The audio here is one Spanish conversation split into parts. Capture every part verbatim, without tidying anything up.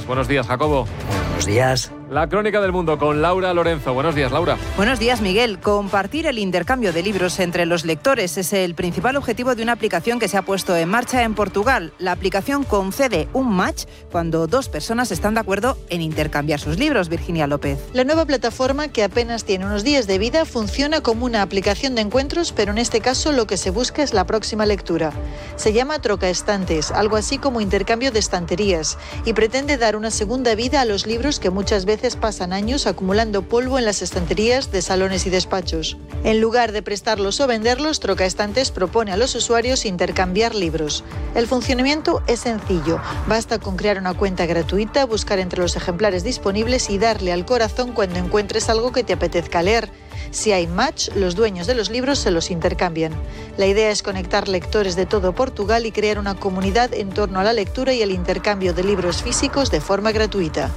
Buenos días, Jacobo. Buenos días. La crónica del mundo con Laura Lorenzo. Buenos días, Laura. Buenos días, Miguel. Compartir el intercambio de libros entre los lectores es el principal objetivo de una aplicación que se ha puesto en marcha en Portugal. La aplicación concede un match cuando dos personas están de acuerdo en intercambiar sus libros. Virginia López. La nueva plataforma, que apenas tiene unos días de vida, funciona como una aplicación de encuentros, pero en este caso lo que se busca es la próxima lectura. Se llama Trocaestantes, algo así como intercambio de estanterías, y pretende dar una segunda vida a los libros que muchas veces pasan años acumulando polvo en las estanterías de salones y despachos. En lugar de prestarlos o venderlos, Trocaestantes propone a los usuarios intercambiar libros. El funcionamiento es sencillo. Basta con crear una cuenta gratuita, buscar entre los ejemplares disponibles y darle al corazón cuando encuentres algo que te apetezca leer. Si hay match, los dueños de los libros se los intercambian. La idea es conectar lectores de todo Portugal y crear una comunidad en torno a la lectura y el intercambio de libros físicos de forma gratuita.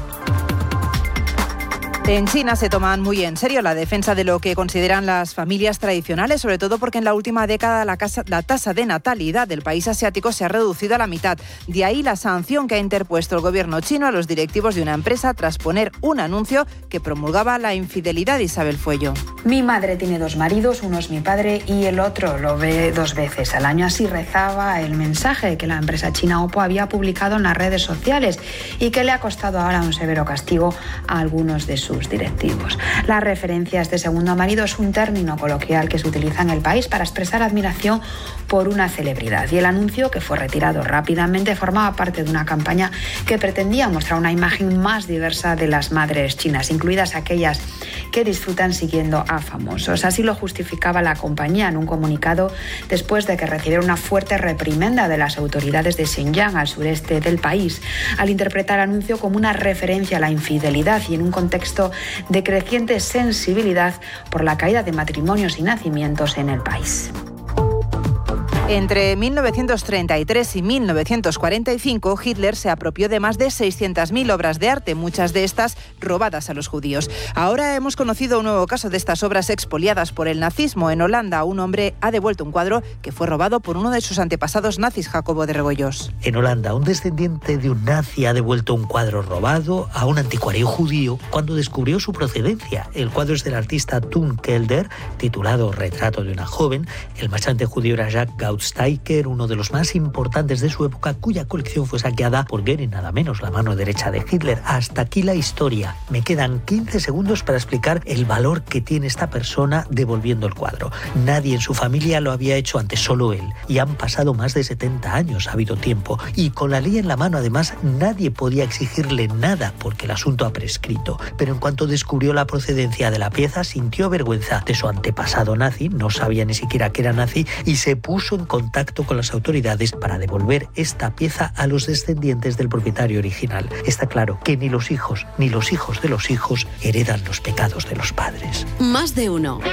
En China se toman muy en serio la defensa de lo que consideran las familias tradicionales, sobre todo porque en la última década la, casa, la tasa de natalidad del país asiático se ha reducido a la mitad. De ahí la sanción que ha interpuesto el gobierno chino a los directivos de una empresa tras poner un anuncio que promulgaba la infidelidad. Isabel Fuello. Mi madre tiene dos maridos, uno es mi padre y el otro lo ve dos veces al año. Así rezaba el mensaje que la empresa china Oppo había publicado en las redes sociales y que le ha costado ahora un severo castigo a algunos de sus directivos. La referencia a este segundo marido es un término coloquial que se utiliza en el país para expresar admiración por una celebridad, y el anuncio, que fue retirado rápidamente, formaba parte de una campaña que pretendía mostrar una imagen más diversa de las madres chinas, incluidas aquellas que disfrutan siguiendo a famosos. Así lo justificaba la compañía en un comunicado después de que recibiera una fuerte reprimenda de las autoridades de Xinjiang, al sureste del país, al interpretar el anuncio como una referencia a la infidelidad y en un contexto de creciente sensibilidad por la caída de matrimonios y nacimientos en el país. Entre mil novecientos treinta y tres y mil novecientos cuarenta y cinco, Hitler se apropió de más de seiscientas mil obras de arte, muchas de estas robadas a los judíos. Ahora hemos conocido un nuevo caso de estas obras expoliadas por el nazismo. En Holanda, un hombre ha devuelto un cuadro que fue robado por uno de sus antepasados nazis, Jacobo de Regoyos. En Holanda, un descendiente de un nazi ha devuelto un cuadro robado a un anticuario judío cuando descubrió su procedencia. El cuadro es del artista Toon Kelder, titulado Retrato de una joven. El marchante judío era Jacques Gaut Steiker, uno de los más importantes de su época, cuya colección fue saqueada por Göring, nada menos, la mano derecha de Hitler. Hasta aquí la historia. Me quedan quince segundos para explicar el valor que tiene esta persona devolviendo el cuadro. Nadie en su familia lo había hecho antes, solo él. Y han pasado más de setenta años, ha habido tiempo. Y con la ley en la mano, además, nadie podía exigirle nada porque el asunto ha prescrito. Pero en cuanto descubrió la procedencia de la pieza, sintió vergüenza de su antepasado nazi, no sabía ni siquiera que era nazi, y se puso en contacto con las autoridades para devolver esta pieza a los descendientes del propietario original. Está claro que ni los hijos ni los hijos de los hijos heredan los pecados de los padres. Más de uno.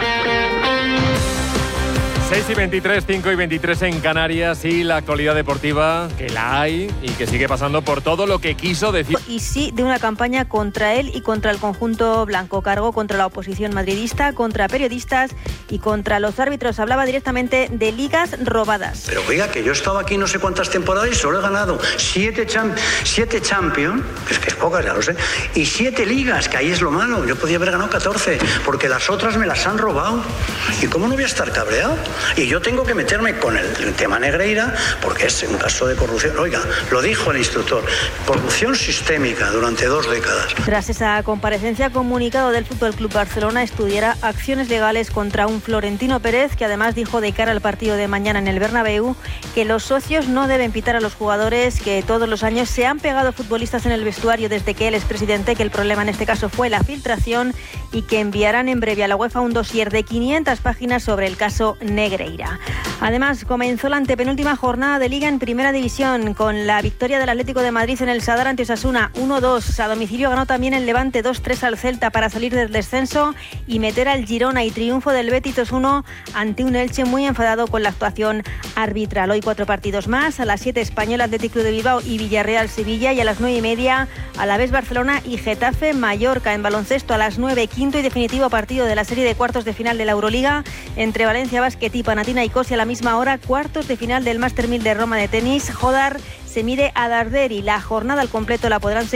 seis y veintitrés, cinco y veintitrés en Canarias, y la actualidad deportiva, que la hay y que sigue pasando por todo lo que quiso decir. Y sí, de una campaña contra él y contra el conjunto blanco. Cargó contra la oposición madridista, contra periodistas y contra los árbitros. Hablaba directamente de ligas robadas. Pero oiga, que yo he estado aquí no sé cuántas temporadas y solo he ganado siete, champ siete Champions, es que es pocas, ya lo sé, y siete ligas, que ahí es lo malo. Yo podía haber ganado catorce, porque las otras me las han robado. ¿Y cómo no voy a estar cabreado? Y yo tengo que meterme con el tema Negreira porque es un caso de corrupción. Oiga, lo dijo el instructor, corrupción sistémica durante dos décadas. Tras esa comparecencia, comunicado del Fútbol Club Barcelona estudiará acciones legales contra un Florentino Pérez, que además dijo de cara al partido de mañana en el Bernabéu que los socios no deben pitar a los jugadores que todos los años se han pegado futbolistas en el vestuario desde que él es presidente, que el problema en este caso fue la filtración, y que enviarán en breve a la UEFA un dossier de quinientas páginas sobre el caso Negreira. Además, comenzó la antepenúltima jornada de Liga en Primera División con la victoria del Atlético de Madrid en el Sadar ante Osasuna uno dos. A domicilio ganó también el Levante dos tres al Celta para salir del descenso y meter al Girona, y triunfo del Betis dos uno ante un Elche muy enfadado con la actuación arbitral. Hoy cuatro partidos más: a las siete Español, Atlético de Bilbao y Villarreal Sevilla, y a las nueve y media Alavés Barcelona y Getafe Mallorca. En baloncesto a las nueve, quinto y definitivo partido de la serie de cuartos de final de la Euroliga entre Valencia Basket y Panathinaikos, y a la misma hora cuartos de final del Master mil de Roma de tenis. Jodar se mide a Darderi. La jornada al completo la podrán seguir